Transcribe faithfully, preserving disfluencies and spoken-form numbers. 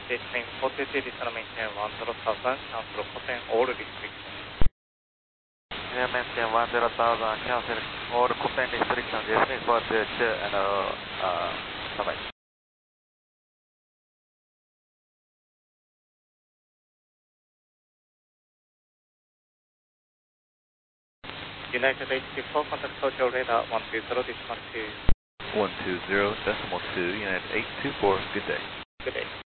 Maintain forty-eight additional maintain one zero thousand, cancel contain all restrictions. Yeah, maintain one zero thousand, cancel all contain restrictions, Jasmine four two two, and uh, uh, bye-bye. United eighty-four, contact Tokyo radar one two zero decimal two. one two zero decimal two, United eight two four, good day. Good day.